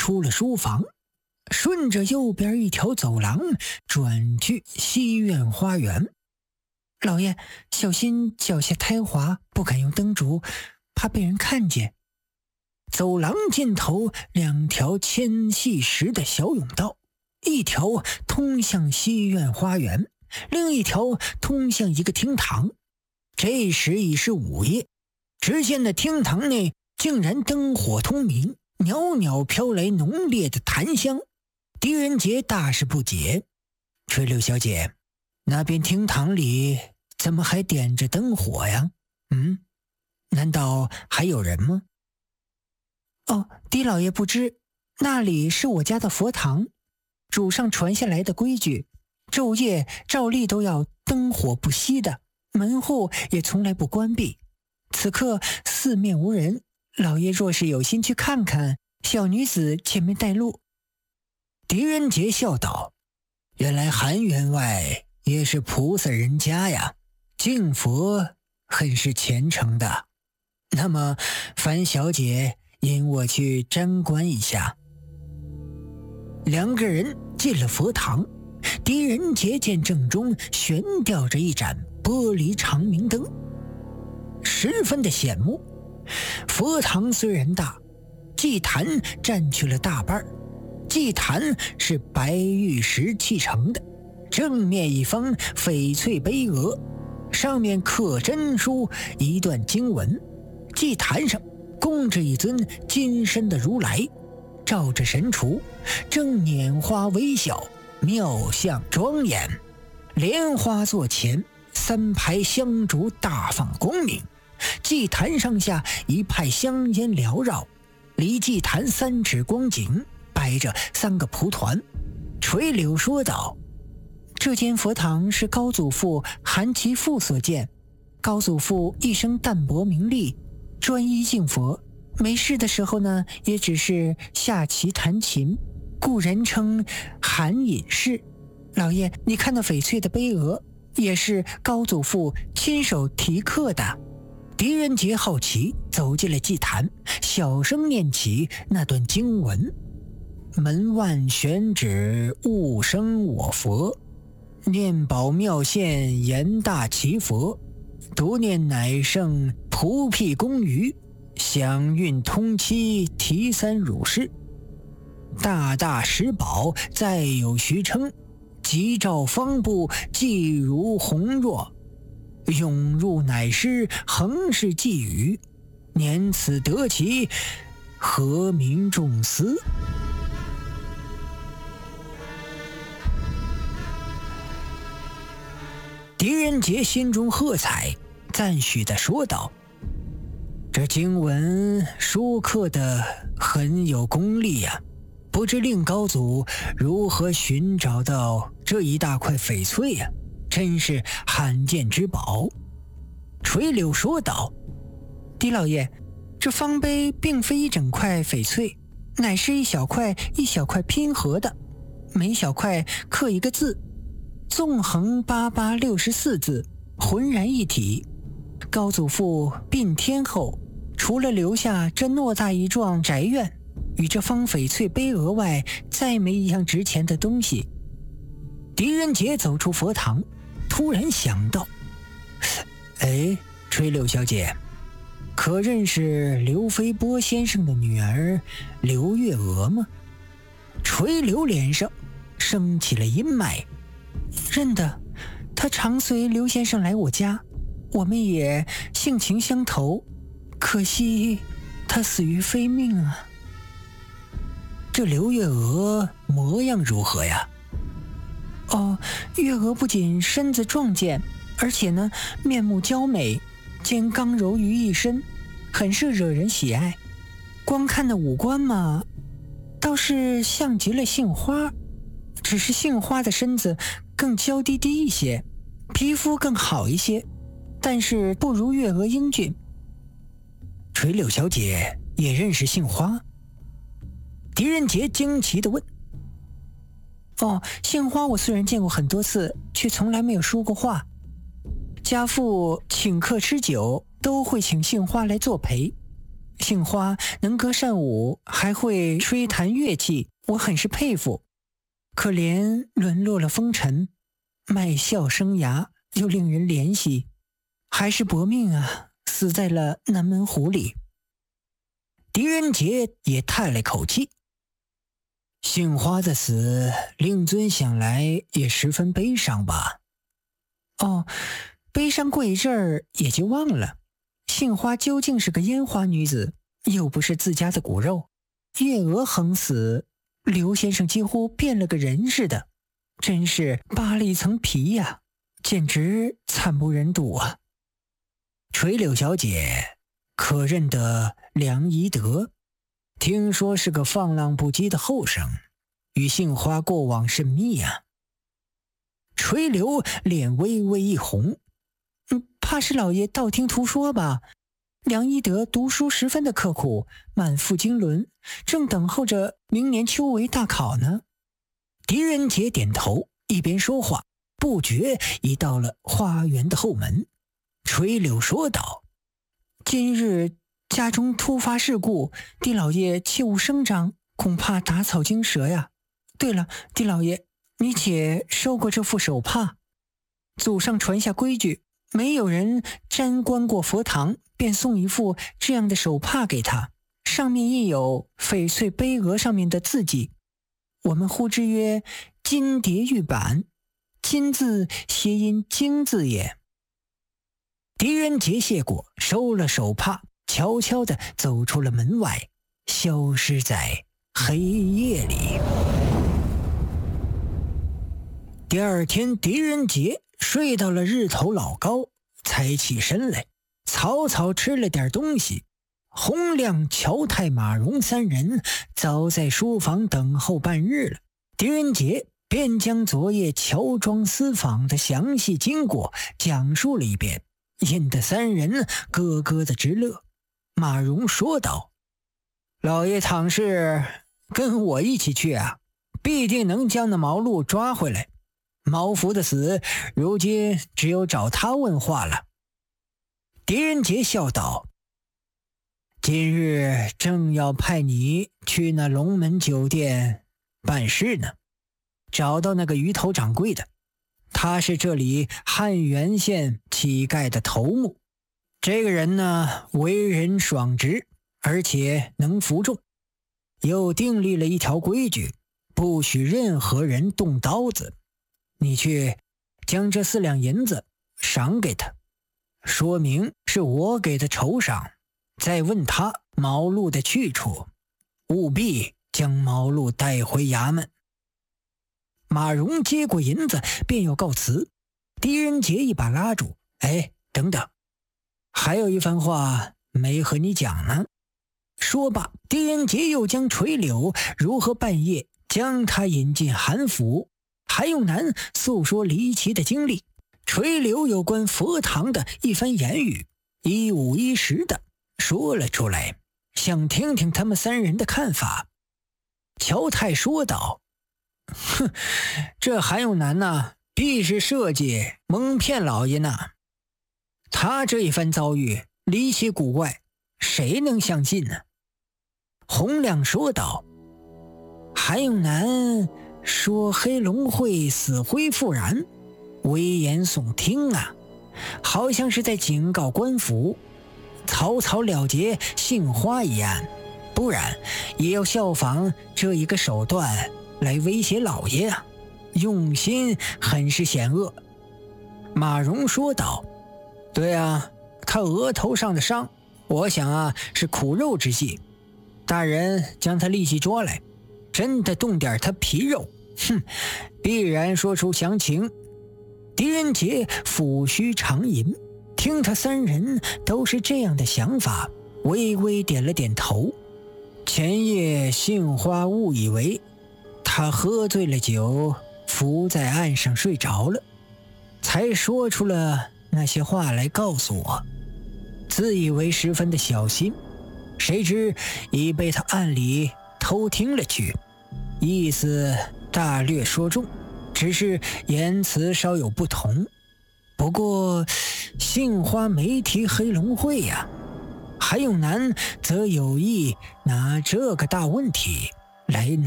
出了书房，顺着右边一条走廊转去西院花园。老爷，小心脚下胎滑，不敢用灯烛，怕被人看见。走廊尽头2条纤细石的小甬道，一条通向西院花园，另一条通向一个厅堂。这时已是午夜，只见那厅堂内竟然灯火通明，袅袅飘来浓烈的檀香。狄仁杰大是不解：垂柳小姐，那边厅堂里怎么还点着灯火呀？难道还有人吗？哦，狄老爷不知，那里是我家的佛堂，主上传下来的规矩，昼夜照例都要灯火不熄的，门户也从来不关闭。此刻四面无人，老爷若是有心去看看，小女子前面带路。狄仁杰笑道：原来韩员外也是菩萨人家呀，敬佛很是虔诚的。那么樊小姐引我去瞻观一下。2个人进了佛堂，狄仁杰见正中悬吊着一盏玻璃长明灯，十分的显目。佛堂虽然大，祭坛占去了大半，祭坛是白玉石砌成的，正面一方翡翠碑额，上面刻真书一段经文。祭坛上供着一尊金身的如来，照着神烛，正拈花微笑，妙相庄严。莲花座前3排香烛大放光明，祭坛上下一派香烟缭绕，离祭坛3尺光景摆着3个蒲团。垂柳说道：这间佛堂是高祖父韩其父所建，高祖父一生淡泊名利，专一敬佛，没事的时候呢，也只是下棋弹琴，故人称韩隐士。老爷，你看那翡翠的碑额，也是高祖父亲手题刻的。狄仁杰好奇，走进了祭坛，小声念起那段经文：门万玄指，勿生我佛，念宝妙现言大奇佛，读念乃圣菩毗公余，享运通期提3汝师，大大石宝再有徐称，吉兆方部既如红若，涌入乃师恒是寄语，年此得其和民众思。狄仁杰心中喝彩，赞许地说道：这经文书刻得很有功力呀，不知令高祖如何寻找到这一大块翡翠呀，真是罕见之宝。垂柳说道：狄老爷，这方碑并非一整块翡翠，乃是一小块一小块拼合的，每小块刻一个字，纵横8864字，浑然一体。高祖父并天后，除了留下这偌大一幢宅院与这方翡翠碑额外，再没一样值钱的东西。狄仁杰走出佛堂，突然想到：垂柳小姐，可认识刘飞波先生的女儿刘月娥吗？垂柳脸上升起了阴霾：认得，她常随刘先生来我家，我们也性情相投，可惜她死于非命啊。这刘月娥模样如何呀？月娥不仅身子壮健，而且呢面目娇美，兼刚柔于一身，很是惹人喜爱。光看那五官嘛，倒是像极了杏花，只是杏花的身子更娇滴滴一些，皮肤更好一些，但是不如月娥英俊。垂柳小姐也认识杏花？狄仁杰惊奇地问。杏花我虽然见过很多次，却从来没有说过话。家父请客吃酒都会请杏花来作陪， 杏花能歌善舞，还会吹弹乐器，我很是佩服。可怜沦落了风尘，卖笑生涯又令人怜惜，还是薄命啊，死在了南门湖里。狄仁杰也叹了口气，杏花的死，令尊想来也十分悲伤吧？哦，悲伤过一阵儿也就忘了。杏花究竟是个烟花女子，又不是自家的骨肉，月娥横死，刘先生几乎变了个人似的，真是扒了一层皮呀，简直惨不忍睹啊！垂柳小姐可认得梁宜德？听说是个放浪不羁的后生，与杏花过往甚密啊。垂柳脸微微一红，怕是老爷道听途说吧。梁一德读书十分的刻苦，满腹经纶，正等候着明年秋闱大考呢。狄仁杰点头，一边说话，不觉已到了花园的后门。垂柳说道：今日家中突发事故，狄老爷切勿声张，恐怕打草惊蛇呀。对了，狄老爷，你且收过这副手帕。祖上传下规矩，没有人沾观过佛堂，便送一副这样的手帕给他，上面印有翡翠碑额上面的字迹，我们呼之曰金蝶玉板，金字谐音经字也。狄仁杰谢过，收了手帕，悄悄地走出了门外，消失在黑夜里。第二天，狄仁杰睡到了日头老高，才起身来，草草吃了点东西。洪亮、乔太、马荣三人早在书房等候半日了。狄仁杰便将昨夜乔庄私访的详细经过讲述了一遍，引得三人咯咯的直乐。马荣说道：老爷倘是跟我一起去啊，必定能将那毛路抓回来。毛福的死，如今只有找他问话了。狄仁杰笑道：今日正要派你去那龙门酒店办事呢，找到那个鱼头掌柜的，他是这里汉源县乞丐的头目。这个人呢，为人爽直，而且能服众，又订立了一条规矩，不许任何人动刀子。你去将这4两银子赏给他，说明是我给的酬赏，再问他毛路的去处，务必将毛路带回衙门。马荣接过银子便要告辞，狄仁杰一把拉住：等等，还有一番话没和你讲呢。说罢，狄仁杰又将垂柳如何半夜将他引进韩府，韩永南诉说离奇的经历，垂柳有关佛堂的一番言语，一五一十的说了出来，想听听他们三人的看法。乔太说道：这韩永南呐，必是设计蒙骗老爷呢。他这一番遭遇离奇古怪，谁能相信呢？洪亮说道：韩永南说黑龙会死灰复燃，危言耸听啊，好像是在警告官府草草了结杏花一案，不然也要效仿这一个手段来威胁老爷啊，用心很是险恶。马荣说道：对啊，他额头上的伤，我想啊是苦肉之计，大人将他立即捉来，真的动点他皮肉，必然说出详情。狄仁杰抚须长吟，听他三人都是这样的想法，微微点了点头。前夜杏花误以为他喝醉了酒，伏在岸上睡着了，才说出了那些话来告诉我，自以为十分的小心，谁知已被他暗里偷听了去，意思大略说中，只是言辞稍有不同。不过杏花没提黑龙会呀， 韩永南则有意拿这个大问题来